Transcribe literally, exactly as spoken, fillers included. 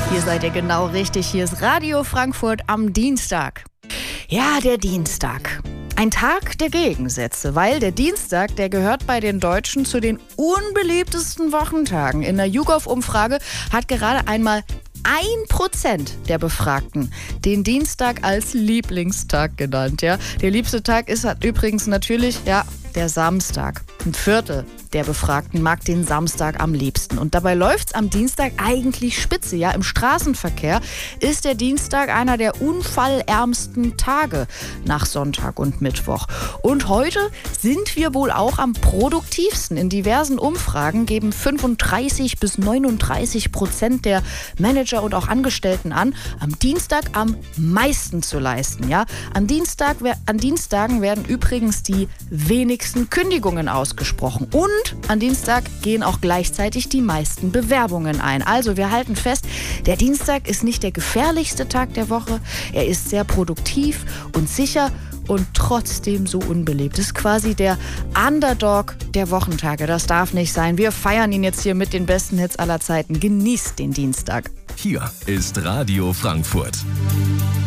Hier seid ihr genau richtig. Hier ist Radio Frankfurt am Dienstag. Ja, der Dienstag. Ein Tag der Gegensätze, weil der Dienstag, der gehört bei den Deutschen zu den unbeliebtesten Wochentagen. In der YouGov-Umfrage hat gerade einmal ein Prozent der Befragten den Dienstag als Lieblingstag genannt. Ja? Der liebste Tag ist halt übrigens natürlich ja, der Samstag. Ein Viertel der Befragten mag den Samstag am liebsten. Und dabei läuft's am Dienstag eigentlich spitze. Ja, im Straßenverkehr ist der Dienstag einer der unfallärmsten Tage nach Sonntag und Mittwoch. Und heute sind wir wohl auch am produktivsten. In diversen Umfragen geben fünfunddreißig bis neununddreißig Prozent der Manager und auch Angestellten an, am Dienstag am meisten zu leisten. Ja, an Dienstag, an Dienstagen werden übrigens die wenigsten Kündigungen ausgesprochen. Und an Dienstag gehen auch gleichzeitig die meisten Bewerbungen ein. Also wir halten fest, der Dienstag ist nicht der gefährlichste Tag der Woche. Er ist sehr produktiv und sicher und trotzdem so unbeliebt. Das ist quasi der Underdog der Wochentage. Das darf nicht sein. Wir feiern ihn jetzt hier mit den besten Hits aller Zeiten. Genießt den Dienstag. Hier ist Radio Frankfurt.